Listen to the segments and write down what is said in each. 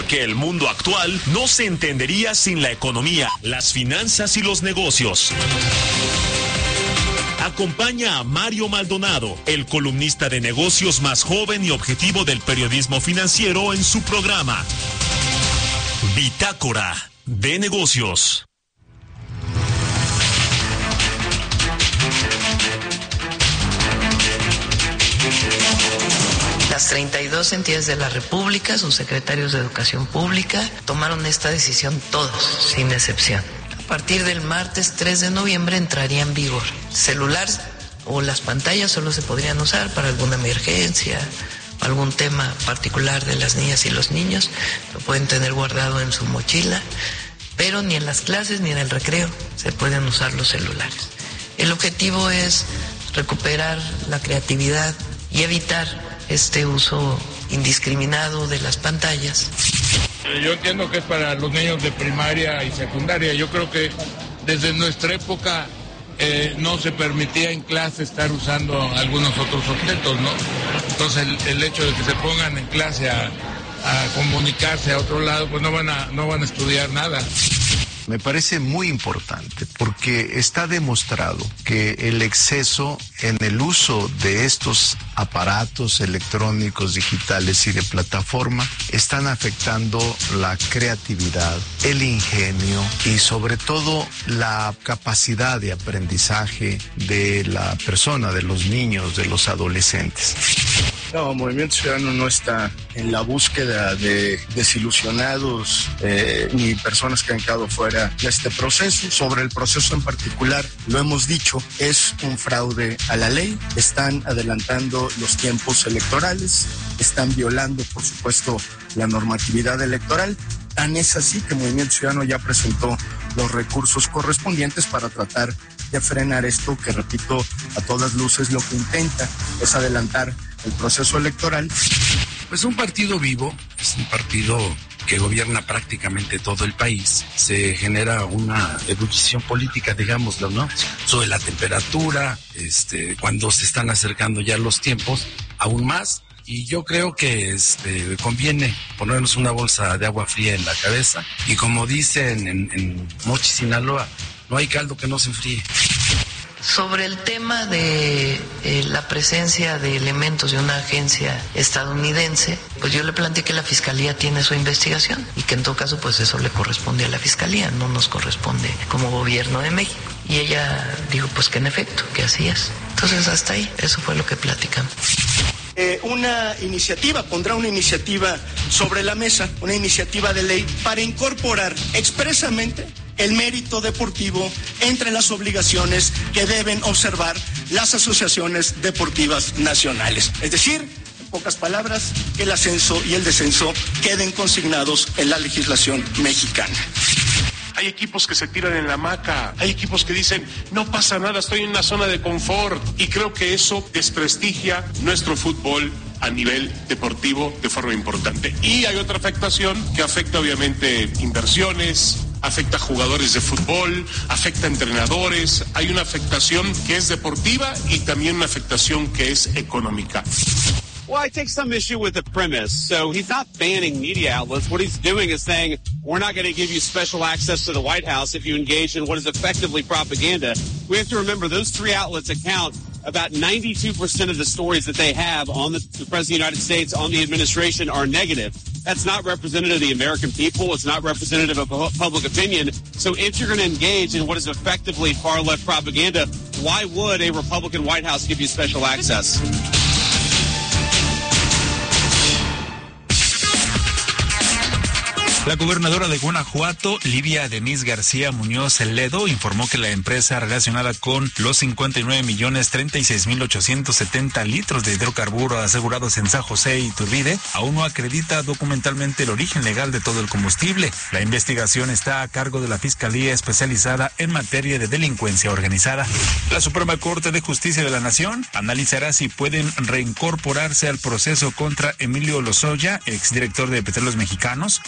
porque el mundo actual no se entendería sin la economía, las finanzas y los negocios. Acompaña a Mario Maldonado, el columnista de negocios más joven y objetivo del periodismo financiero, en su programa Bitácora de Negocios. Las 32 entidades de la República, sus secretarios de Educación Pública, tomaron esta decisión todos, sin excepción. A partir del martes 3 de noviembre entraría en vigor. Celular o las pantallas solo se podrían usar para alguna emergencia, algún tema particular de las niñas y los niños. Lo pueden tener guardado en su mochila, pero ni en las clases ni en el recreo se pueden usar los celulares. El objetivo es recuperar la creatividad y evitar este uso indiscriminado de las pantallas. Yo entiendo que es para los niños de primaria y secundaria. Yo creo que desde nuestra época no se permitía en clase estar usando algunos otros objetos, ¿no? Entonces el hecho de que se pongan en clase a comunicarse a otro lado, pues no van a estudiar nada. Me parece muy importante porque está demostrado que el exceso en el uso de estos aparatos electrónicos, digitales y de plataforma están afectando la creatividad, el ingenio y sobre todo la capacidad de aprendizaje de la persona, de los niños, de los adolescentes. No, Movimiento Ciudadano no está en la búsqueda de desilusionados ni personas que han quedado fuera de este proceso. Sobre el proceso en particular, lo hemos dicho, es un fraude a la ley. Están adelantando los tiempos electorales, están violando, por supuesto, la normatividad electoral. Tan es así que Movimiento Ciudadano ya presentó los recursos correspondientes para tratar de frenar esto, que repito, a todas luces lo que intenta es adelantar el proceso electoral. Pues un partido vivo, es un partido que gobierna prácticamente todo el país. Se genera una ebullición política, digámoslo, ¿no? Sube la temperatura, cuando se están acercando ya los tiempos, aún más. Y yo creo que conviene ponernos una bolsa de agua fría en la cabeza. Y como dicen en Mochi, Sinaloa, no hay caldo que no se enfríe. Sobre el tema de la presencia de elementos de una agencia estadounidense, pues yo le planteé que la Fiscalía tiene su investigación y que en todo caso pues eso le corresponde a la Fiscalía, no nos corresponde como Gobierno de México. Y ella dijo pues que en efecto, que así es. Entonces hasta ahí, eso fue lo que platicamos. Pondrá una iniciativa sobre la mesa, una iniciativa de ley para incorporar expresamente el mérito deportivo entre las obligaciones que deben observar las asociaciones deportivas nacionales. Es decir, en pocas palabras, que el ascenso y el descenso queden consignados en la legislación mexicana. Hay equipos que se tiran en la hamaca, hay equipos que dicen, no pasa nada, estoy en una zona de confort, y creo que eso desprestigia nuestro fútbol a nivel deportivo de forma importante. Y hay otra afectación que afecta obviamente inversiones, afecta a jugadores de fútbol, afecta a entrenadores, hay una afectación que es deportiva y también una afectación que es económica. Well, I take some issue with the premise. So he's not banning media outlets. What he's doing is saying, we're not going to give you special access to the White House if you engage in what is effectively propaganda. We have to remember those three outlets account about 92% of the stories that they have on the President of the United States, on the administration, are negative. That's not representative of the American people. It's not representative of public opinion. So if you're going to engage in what is effectively far-left propaganda, why would a Republican White House give you special access? La gobernadora de Guanajuato, Lidia Denise García Muñoz Ledo, informó que la empresa relacionada con los 59,036,870 litros de hidrocarburos asegurados en San José y Iturbide aún no acredita documentalmente el origen legal de todo el combustible. La investigación está a cargo de la Fiscalía Especializada en Materia de Delincuencia Organizada. La Suprema Corte de Justicia de la Nación analizará si pueden reincorporarse al proceso contra Emilio Lozoya, exdirector de Petróleos Mexicanos, pruebas de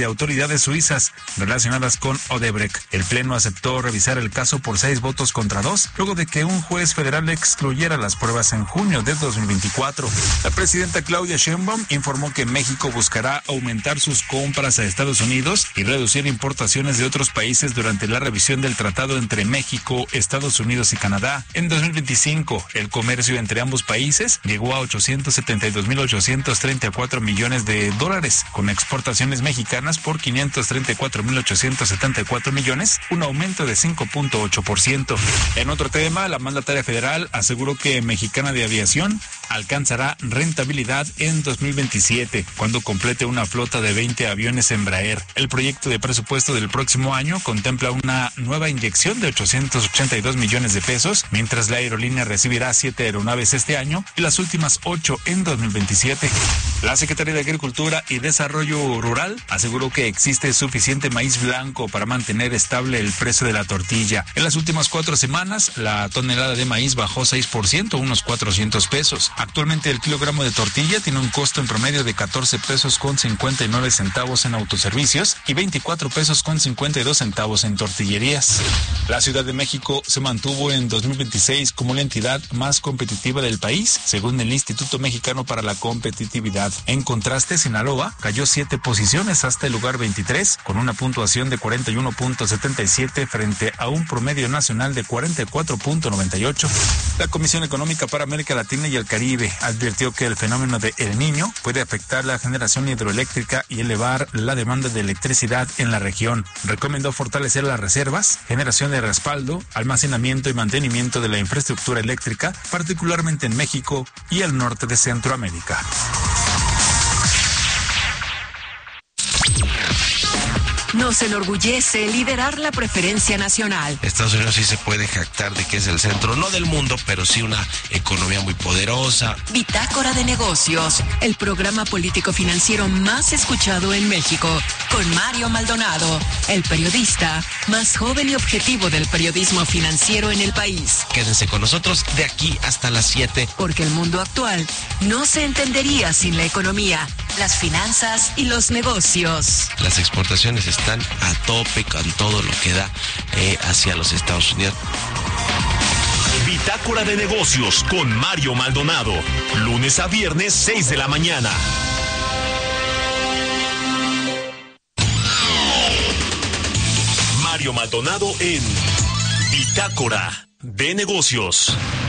de autoridades suizas relacionadas con Odebrecht. El Pleno aceptó revisar el caso por 6 votos contra 2, luego de que un juez federal excluyera las pruebas en junio de 2024. La presidenta Claudia Sheinbaum informó que México buscará aumentar sus compras a Estados Unidos y reducir importaciones de otros países durante la revisión del tratado entre México, Estados Unidos y Canadá. En 2025, el comercio entre ambos países llegó a 872.834 millones de dólares, con exportaciones mexicanas por 534.874 millones, un aumento de 5.8%. En otro tema, la mandataria federal aseguró que Mexicana de Aviación alcanzará rentabilidad en 2027, cuando complete una flota de 20 aviones Embraer. El proyecto de presupuesto del próximo año contempla una nueva inyección de 882 millones de pesos, mientras la aerolínea recibirá 7 aeronaves este año y las últimas 8 en 2027. La Secretaría de Agricultura y Desarrollo Rural aseguró que existe suficiente maíz blanco para mantener estable el precio de la tortilla. En las últimas 4 semanas, la tonelada de maíz bajó 6%, unos 400 pesos. Actualmente el kilogramo de tortilla tiene un costo en promedio de 14 pesos con 59 centavos en autoservicios y 24 pesos con 52 centavos en tortillerías. La Ciudad de México se mantuvo en 2026 como la entidad más competitiva del país, según el Instituto Mexicano para la Competitividad. En contraste, Sinaloa cayó 7 posiciones hasta el lugar 23, con una puntuación de 41.77 frente a un promedio nacional de 44.98. La Comisión Económica para América Latina y el Caribe advirtió que el fenómeno de El Niño puede afectar la generación hidroeléctrica y elevar la demanda de electricidad en la región. Recomendó fortalecer las reservas, generación de respaldo, almacenamiento y mantenimiento de la infraestructura eléctrica, particularmente en México y el norte de Centroamérica. Nos enorgullece liderar la preferencia nacional. Estados Unidos sí se puede jactar de que es el centro, no del mundo, pero sí una economía muy poderosa. Bitácora de Negocios, el programa político financiero más escuchado en México, con Mario Maldonado, el periodista más joven y objetivo del periodismo financiero en el país. Quédense con nosotros de aquí hasta las 7. Porque el mundo actual no se entendería sin la economía, las finanzas y los negocios. Las exportaciones están a tope con todo lo que da hacia los Estados Unidos. Bitácora de Negocios con Mario Maldonado, lunes a viernes 6 de la mañana. Mario Maldonado en Bitácora de Negocios.